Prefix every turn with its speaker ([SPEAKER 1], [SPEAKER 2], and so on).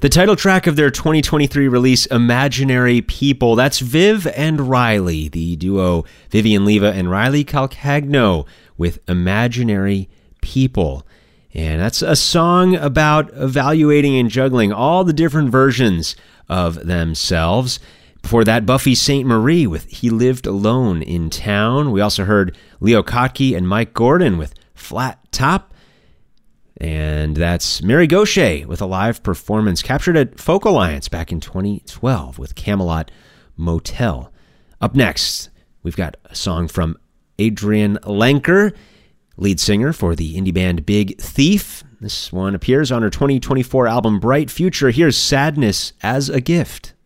[SPEAKER 1] The title track of their 2023 release, Imaginary People. That's Viv and Riley, the duo Vivian Leva and Riley Calcagno with Imaginary People. And that's a song about evaluating and juggling all the different versions of themselves. Before that, Buffy St. Marie with He Lived Alone in Town. We also heard Leo Kottke and Mike Gordon with Flat Top. And that's Mary Gauthier with a live performance captured at Folk Alliance back in 2012 with Camelot Motel. Up next, we've got a song from Adrian Lenker, lead singer for the indie band Big Thief. This one appears on her 2024 album Bright Future. Here's Sadness as a Gift.